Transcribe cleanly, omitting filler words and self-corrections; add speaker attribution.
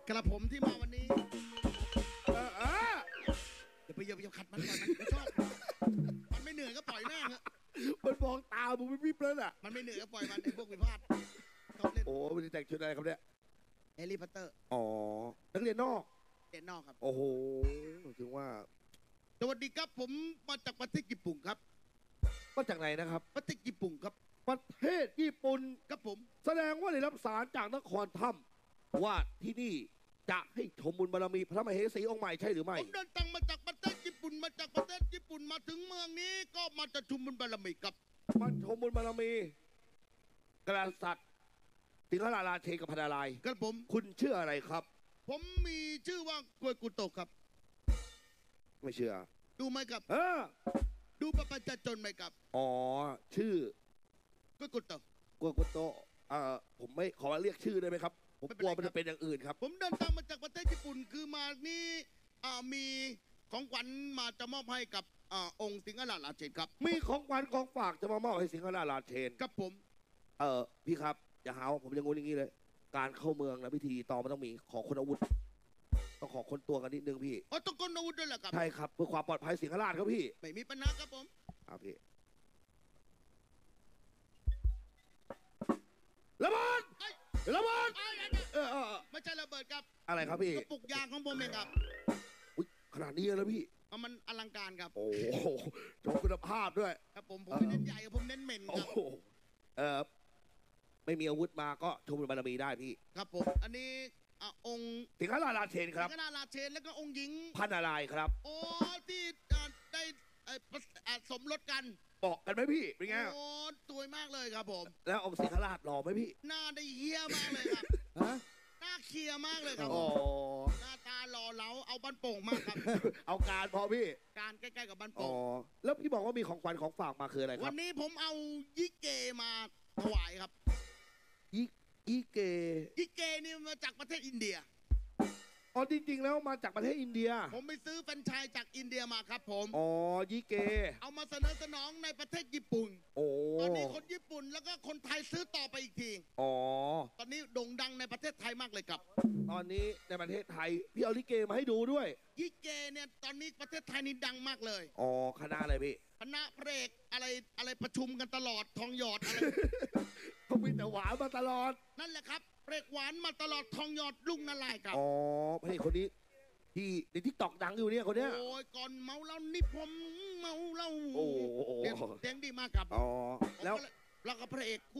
Speaker 1: กระผมที่มาวันนี้อย่าขัดมันก่อนมันชอบมันไม่เหนื่อยก็ปล่อยแม่งเถอะ
Speaker 2: มันมองตามึงไม่วิบแล้วน่ะ
Speaker 1: มันไม่เหนื่อยก็ปล่อยมันไอ้พวกวิพาทชอบเล่น
Speaker 2: โอ้มันจะแต่งชุดอะไรครับเนี่ย
Speaker 1: แฮร์รี่พอตเตอร์
Speaker 2: อ๋อนักเรียนนอก
Speaker 1: เด่นนอกครับ
Speaker 2: โอ้โหถึงว่า
Speaker 1: สวัสดีครับผมมาจากประเทศญี่ปุ่นครับ
Speaker 2: มาจากไหนนะครับ
Speaker 1: ประเทศญี่ปุ่นครับ
Speaker 2: ประเทศญี่ปุ่น
Speaker 1: ครับผม
Speaker 2: แสดงว่าได้รับสารจากนครถ้ำว่าที่นี่จะให้ชมบุญบารมีพระมเหสีองค์ใหม่ใช่หรือไม่
Speaker 1: ผมเดินทางมาจากประเทศญี่ปุ่นมาถึงเมืองนี้ก็มาจะชุมบุญบารมีครับ
Speaker 2: มาชมบุญบารมีกษัตริย์สิงหราชเชนกับพนารายณ์
Speaker 1: ครับผม
Speaker 2: คุณชื่ออะไรครับ
Speaker 1: ผมมีชื่อว่ากวยกุโตะครับ
Speaker 2: ไม่เชื่อ
Speaker 1: ดูไหมครับ ดูประชาชนไหมครับ
Speaker 2: อ๋อชื่อก
Speaker 1: วยกุโตะ
Speaker 2: กัวกุโตะผมไม่ขอเรียกชื่อได้ไหมครับผมกลัวมันจะเป็นอย่างอื่นครับ
Speaker 1: ผมเดินทางมาจากประเทศญี่ปุ่นคือมานี่มีของขวัญมาจะมอบให้กับองค์สิงหราชเชนครับ
Speaker 2: มีของขวัญของฝากจะมามอบให้สิงหราชเชน
Speaker 1: ครับผม
Speaker 2: พี่ครับอย่าหาว่าผมอย่างงู้นอย่างนี้เลย การเข้าเมืองนะพิธีต่อมันต้องมีขอคนอาวุธต้องขอคนตัวกันนิดนึงพี่
Speaker 1: ต้องคนอาวุธด้วยเหรอครับ
Speaker 2: ใช่ครับเพื่อความปลอดภัยสิงหราชครับพี่
Speaker 1: ไม่มีปัญหาครับผม
Speaker 2: พี่ระเบิด
Speaker 1: เอ้ย
Speaker 2: ระเบิด
Speaker 1: เอ้ย ไม่ใช่ระเบิดครับ
Speaker 2: อะไรครับพี่
Speaker 1: กระปุกยางของผมเองครับ
Speaker 2: อุ๊ยขนาดนี้เลยนะพี่
Speaker 1: มันอลังการครับ
Speaker 2: โอ้โหโชว์คุณภาพด้วย
Speaker 1: ครับผมไม่เน้นใหญ่ผมเน้นเหม็นค
Speaker 2: โอ้
Speaker 1: รับ
Speaker 2: โหไม่มีอาวุธมาก็ชมบุญบารมีได้พี่
Speaker 1: ครับผมอันนี้องค์
Speaker 2: สิงหราชเชนครับ
Speaker 1: สิงหราชเชนแล้วก็องค์หญิง
Speaker 2: พระนารายณ์ครับ
Speaker 1: โอ้ที่ได้สมรสกัน
Speaker 2: บอกกันไหมพี่เป็นไง
Speaker 1: โอ้สวยมากเลยครับผม
Speaker 2: แล้วองค์สิงหราชหล่อไหมพี่
Speaker 1: หน้าได้เฮี้ยมากเลยครับ
Speaker 2: ฮะ
Speaker 1: หน้าเคลียร์มากเลยครับผ
Speaker 2: อ๋อ
Speaker 1: มหน้าตาหล่อเหลาเอาบ้านโป่งมากครับ
Speaker 2: เอาการพอพี่
Speaker 1: การใกล้ๆกับบ้าน
Speaker 2: อ๋
Speaker 1: โป่
Speaker 2: อง แล้วพี่บอกว่ามีของขวัญของฝากมาคืออะไรค
Speaker 1: วั
Speaker 2: รับ
Speaker 1: นนี้ผมเอายิเกมาถวายครับ
Speaker 2: อีเก
Speaker 1: ยิเกนี่มาจากประเทศอินเดีย
Speaker 2: อ๋อจริงๆแล้วมาจากประเทศอินเดีย
Speaker 1: ผมไปซื้อแฟรนไชส์จากอินเดียมาครับผม
Speaker 2: อ๋อยีเก
Speaker 1: เอามาเสนอสนองในประเทศญี่ปุ่น
Speaker 2: โอ้
Speaker 1: ตอนนี้คนญี่ปุ่นแล้วก็คนไทยซื้อต่อไปอีกที
Speaker 2: อ๋อ
Speaker 1: ตอนนี้โด่งดังในประเทศไทยมากเลยครับ
Speaker 2: ตอนนี้ในประเทศไทยพี่เอาลิเกมาให้ดูด้วย
Speaker 1: ยิเกเนี่ยตอนนี้ประเทศไทยนี่ดังมากเลย
Speaker 2: อ๋อคณะอะไรพี่
Speaker 1: คณะพระเอกอะไรประชุมกันตลอดทองหยอดอะไร
Speaker 2: เขามีแต่หวานมาตลอด
Speaker 1: นั่นแหละครับพระเอกหวานมาตลอดทองหยอดลุงนาลายณ์ครับ
Speaker 2: อ๋อพระเอกคนนี้ที่ในทิกตอกดังอยู่เนี่ยคนเนี้ย
Speaker 1: โอ้ยก่อนเมาเหล้านี่ผมเมาเหล้า
Speaker 2: โอ้
Speaker 1: เสียงดีมากครับ
Speaker 2: อ๋อแล้ว
Speaker 1: แล้วก็พระเอก